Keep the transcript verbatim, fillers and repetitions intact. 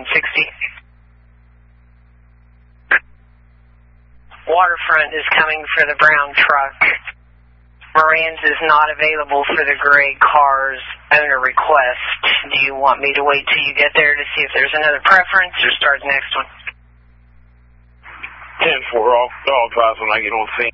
sixty. Waterfront is coming for the brown truck. Moran's is not available for the gray car's owner request. Do you want me to wait till you get there to see if there's another preference or start the next one? ten four, I'll, I'll drive when I get on scene.